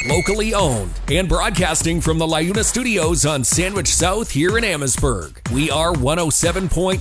Locally owned and broadcasting from the LiUNA studios on Sandwich South here in Amherstburg. We are 107.9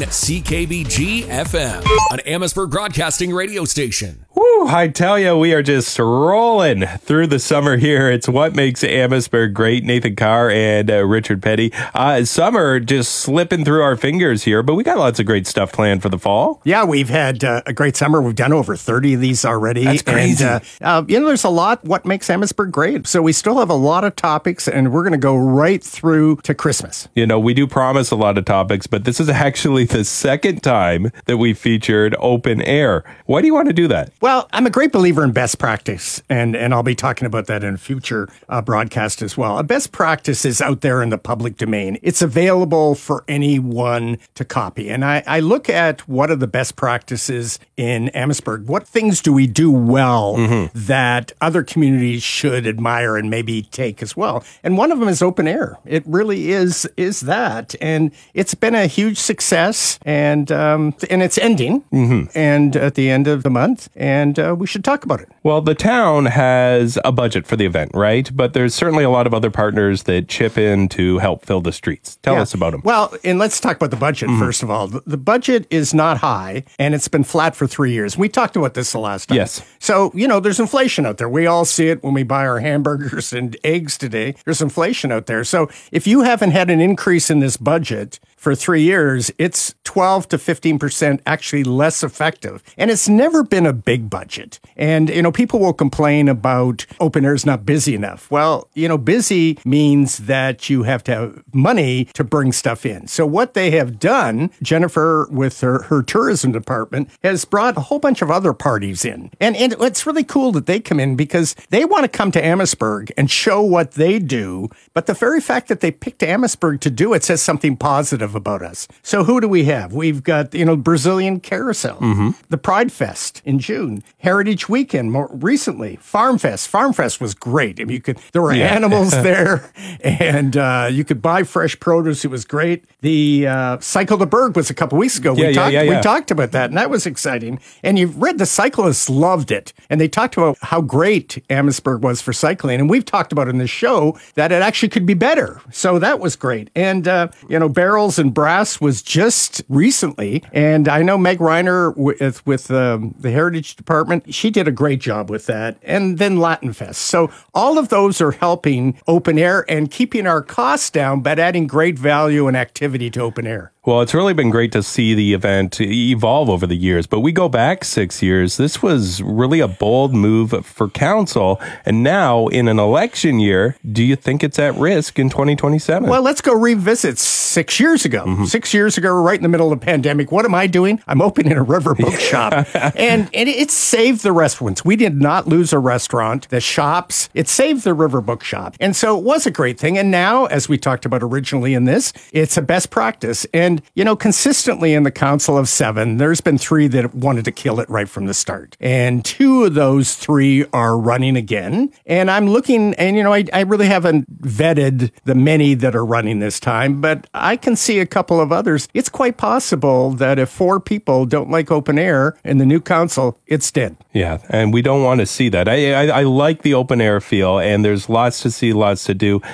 CKBG FM, an Amherstburg broadcasting radio station. Woo, I tell you, we are just rolling through the summer here. It's what makes Amherstburg great. Nathan Carr and Richard Petty. Summer just slipping through our fingers here, but we got lots of great stuff planned for the fall. Yeah, we've had a great summer. We've done over 30 of these already. That's crazy. And, there's a lot what makes Amherstburg great. So we still have a lot of topics, and we're going to go right through to Christmas. You know, we do promise a lot of topics, but this is actually the second time that we featured open air. Why do you want to do that? Well, I'm a great believer in best practice, and I'll be talking about that in a future broadcast as well. A best practice is out there in the public domain. It's available for anyone to copy. And I look at what are the best practices in Amherstburg. What things do we do well that other communities should admire and maybe take as well? And one of them is open air. It really is that. And it's been a huge success, and it's ending and at the end of the month. And we should talk about it. Well, the town has a budget for the event, right? But there's certainly a lot of other partners that chip in to help fill the streets. Tell us about them. Well, and let's talk about the budget, first of all. The budget is not high, and it's been flat for 3 years. We talked about this the last time. Yes. So, there's inflation out there. We all see it when we buy our hamburgers and eggs today. There's inflation out there. So if you haven't had an increase in this budget for 3 years, it's 12 to 15% actually less effective. And it's never been a big budget. And, people will complain about open air is not busy enough. Well, busy means that you have to have money to bring stuff in. So what they have done, Jennifer with her tourism department, has brought a whole bunch of other parties in. And it's really cool that they come in because they want to come to Amherstburg and show what they do. But the very fact that they picked Amherstburg to do it says something positive about us. So who do we have? We've got, Brazilian Carousel, the Pride Fest in June, Heritage Weekend more recently, Farm Fest. Farm Fest was great. I mean, there were animals there, and you could buy fresh produce. It was great. The Cycle to Berg was a couple weeks ago. We talked about that, and that was exciting. And you've read the cyclists loved it, and they talked about how great Amherstburg was for cycling. And we've talked about in this show that it actually could be better. So that was great. And, Barrels and Brass was just recently. And I know Meg Reiner with the Heritage Department, she did a great job with that. And then Latin Fest. So all of those are helping open air and keeping our costs down, but adding great value and activity to open air. Well, it's really been great to see the event evolve over the years, but we go back 6 years. This was really a bold move for council. And now in an election year, do you think it's at risk in 2027? Well, let's go revisit 6 years ago. 6 years ago, we're right in the middle of the pandemic. What am I doing? I'm opening a River Bookshop. and it saved the restaurants. We did not lose a restaurant. The shops, it saved the River Bookshop. And so it was a great thing. And now, as we talked about originally in this, it's a best practice. And, consistently in the Council of Seven, there's been 3 that wanted to kill it right from the start. And 2 of those 3 are running again. And I'm looking, and, I really haven't vetted the many that are running this time, but I can see a couple of others. It's quite possible that if 4 people don't like open air in the new council, it's dead. Yeah, and we don't want to see that. I like the open air feel, and there's lots to see, lots to do.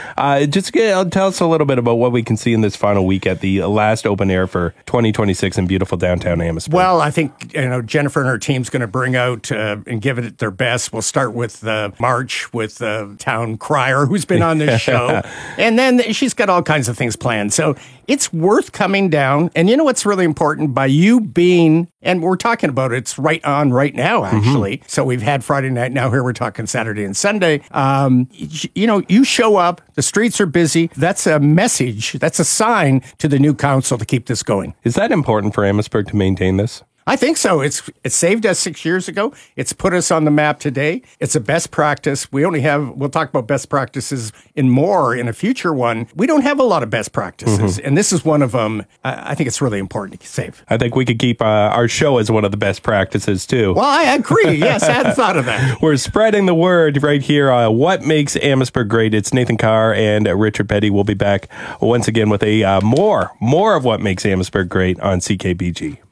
Tell us a little bit about what we can see in this final week at the last open air for 2026 in beautiful downtown Amherstburg. Well, I think Jennifer and her team's going to bring out and give it their best. We'll start with the march with the town crier who's been on this show, and then she's got all kinds of things planned. So it's worth coming down. And what's really important by you being, and we're talking about it's right on right now actually. So we've had Friday night. Now here we're talking Saturday and Sunday. You show up. The streets are busy. That's a message. That's a sign to the new council to keep this going. Is that important for Amherstburg to maintain this? I think so. It saved us 6 years ago. It's put us on the map today. It's a best practice. We'll talk about best practices in a future one. We don't have a lot of best practices, and this is one of them. I think it's really important to save. I think we could keep our show as one of the best practices too. Well, I agree. Yes, I hadn't thought of that. We're spreading the word right here on what makes Amherstburg great. It's Nathan Carr and Richard Petty. We'll be back once again with a more of what makes Amherstburg great on CKBG.